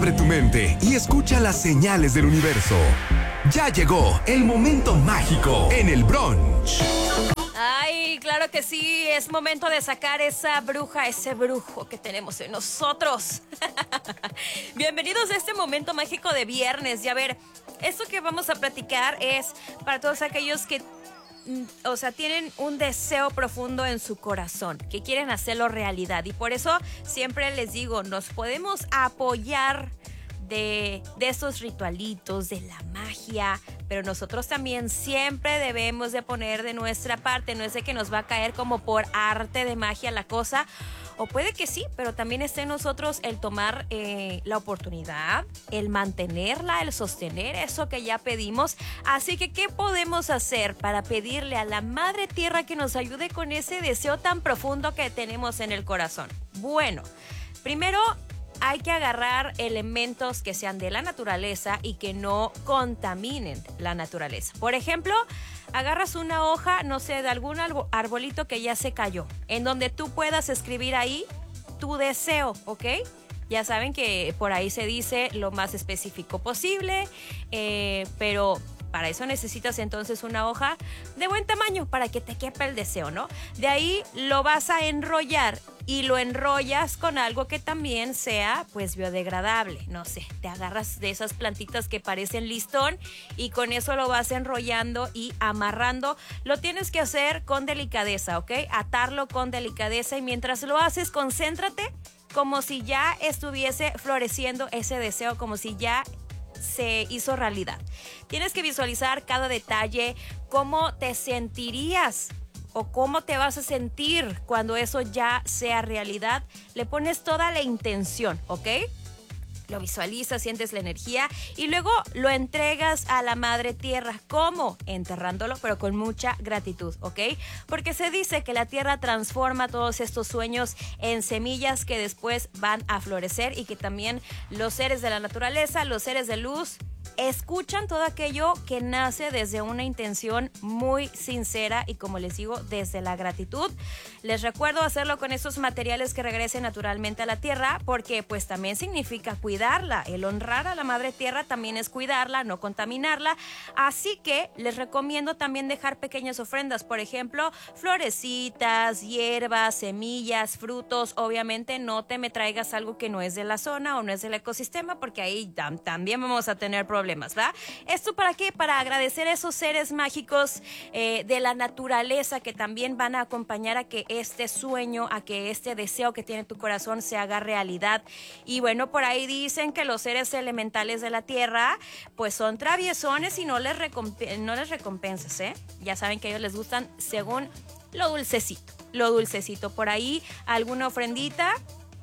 Abre tu mente y escucha las señales del universo. Ya llegó el momento mágico en el brunch. Ay, claro que sí, es momento de sacar esa bruja, ese brujo que tenemos en nosotros. Bienvenidos a este momento mágico de viernes. Y a ver, esto que vamos a platicar es para todos aquellos que, tienen un deseo profundo en su corazón, que quieren hacerlo realidad. Y por eso siempre les digo, nos podemos apoyar de esos ritualitos, de la magia, pero nosotros también siempre debemos de poner de nuestra parte. No es de que nos va a caer como por arte de magia la cosa, o puede que sí, pero también está en nosotros el tomar la oportunidad, el mantenerla, el sostener eso que ya pedimos. Así que, ¿qué podemos hacer para pedirle a la Madre Tierra que nos ayude con ese deseo tan profundo que tenemos en el corazón? Bueno, primero hay que agarrar elementos que sean de la naturaleza y que no contaminen la naturaleza. Por ejemplo, agarras una hoja, no sé, de algún arbolito que ya se cayó, en donde tú puedas escribir ahí tu deseo, ¿ok? Ya saben que por ahí se dice lo más específico posible, pero para eso necesitas entonces una hoja de buen tamaño para que te quepa el deseo, ¿no? De ahí lo vas a enrollar y lo enrollas con algo que también sea pues biodegradable. No sé, te agarras de esas plantitas que parecen listón y con eso lo vas enrollando y amarrando. Lo tienes que hacer con delicadeza, ¿ok? Atarlo con delicadeza y mientras lo haces, concéntrate como si ya estuviese floreciendo ese deseo, como si ya se hizo realidad. Tienes que visualizar cada detalle, cómo te sentirías o cómo te vas a sentir cuando eso ya sea realidad. Le pones toda la intención, ¿ok? Lo visualizas, sientes la energía y luego lo entregas a la Madre Tierra. ¿Cómo? Enterrándolo, pero con mucha gratitud, ¿ok? Porque se dice que la Tierra transforma todos estos sueños en semillas que después van a florecer y que también los seres de la naturaleza, los seres de luz, escuchan todo aquello que nace desde una intención muy sincera y, como les digo, desde la gratitud. Les recuerdo hacerlo con esos materiales que regresen naturalmente a la tierra, porque pues también significa cuidarla. El honrar a la Madre Tierra también es cuidarla, no contaminarla. Así que les recomiendo también dejar pequeñas ofrendas, por ejemplo, florecitas, hierbas, semillas, frutos. Obviamente no te me traigas algo que no es de la zona o no es del ecosistema, porque ahí también vamos a tener problemas, ¿verdad? ¿Esto para qué? Para agradecer a esos seres mágicos de la naturaleza que también van a acompañar a que este sueño, a que este deseo que tiene tu corazón se haga realidad. Y bueno, por ahí dicen que los seres elementales de la tierra pues son traviesones y no les recompensas, ¿eh? Ya saben que a ellos les gustan según lo dulcecito. Por ahí alguna ofrendita.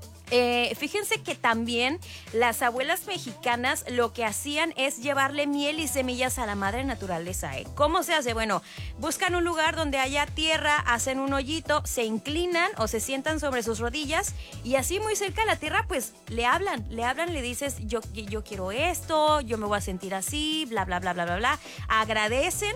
Fíjense que también las abuelas mexicanas lo que hacían es llevarle miel y semillas a la madre naturaleza, ¿eh? ¿Cómo se hace? Bueno, buscan un lugar donde haya tierra, hacen un hoyito, se inclinan o se sientan sobre sus rodillas y así muy cerca de la tierra pues le hablan, le dices yo quiero esto, yo me voy a sentir así, bla, bla, bla, bla, bla, bla. Agradecen.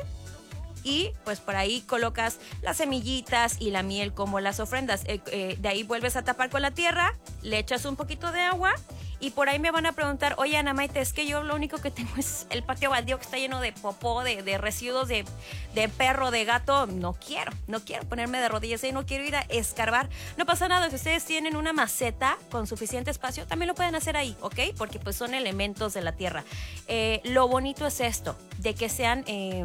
Y pues por ahí colocas las semillitas y la miel como las ofrendas. De ahí vuelves a tapar con la tierra, le echas un poquito de agua y por ahí me van a preguntar, oye Ana Maite, es que yo lo único que tengo es el patio baldío que está lleno de popó, de residuos de perro, de gato. No quiero ponerme de rodillas y no quiero ir a escarbar. No pasa nada, si ustedes tienen una maceta con suficiente espacio, también lo pueden hacer ahí, ¿ok? Porque pues son elementos de la tierra. Lo bonito es esto, de que sea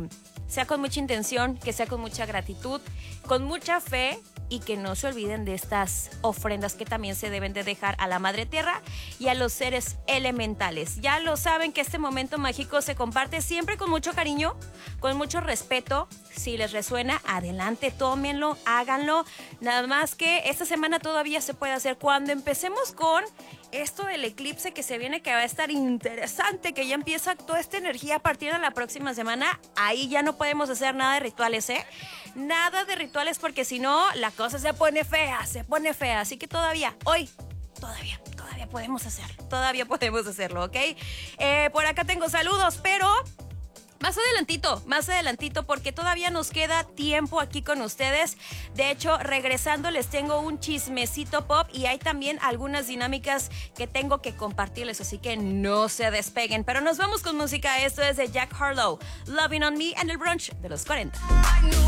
con mucha intención, que sea con mucha gratitud, con mucha fe y que no se olviden de estas ofrendas que también se deben de dejar a la Madre Tierra y a los seres elementales. Ya lo saben que este momento mágico se comparte siempre con mucho cariño, con mucho respeto. Si les resuena, adelante, tómenlo, háganlo. Nada más que esta semana todavía se puede hacer. Cuando empecemos con esto del eclipse que se viene, que va a estar interesante, que ya empieza toda esta energía a partir de la próxima semana, ahí ya no podemos hacer nada de rituales, ¿eh? Nada de rituales porque si no, la cosa se pone fea. Así que todavía podemos hacerlo, ¿ok? Por acá tengo saludos, pero Más adelantito, porque todavía nos queda tiempo aquí con ustedes. De hecho, regresando les tengo un chismecito pop y hay también algunas dinámicas que tengo que compartirles, así que no se despeguen. Pero nos vamos con música. Esto es de Jack Harlow, Loving on Me, en el brunch de los 40.